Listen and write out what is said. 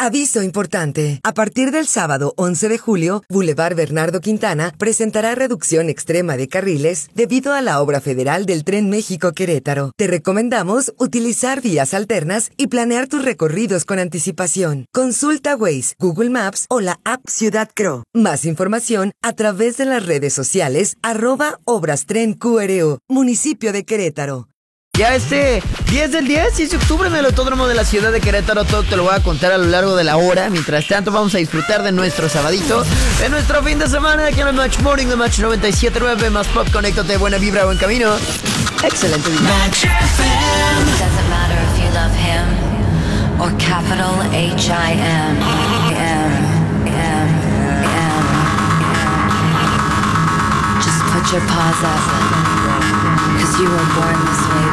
Aviso importante. A partir del sábado 11 de julio, Boulevard Bernardo Quintana presentará reducción extrema de carriles debido a la obra federal del Tren México-Querétaro. Te recomendamos utilizar vías alternas y planear tus recorridos con anticipación. Consulta Waze, Google Maps o la app Ciudad Cro. Más información a través de las redes sociales @ObrasTrenQRO, municipio de Querétaro. Ya 10 del 10 y de octubre en el Autódromo de la Ciudad de Querétaro. Todo te lo voy a contar a lo largo de la hora. Mientras tanto vamos a disfrutar de nuestro sabadito, de nuestro fin de semana aquí en el Match Morning de Match 97.9 más Pop. Conéctate, buena vibra, buen camino. Excelente día. Match FM. Doesn't matter if you love him or capital H-I-M. Just put your paws up, 'cause you were born this way.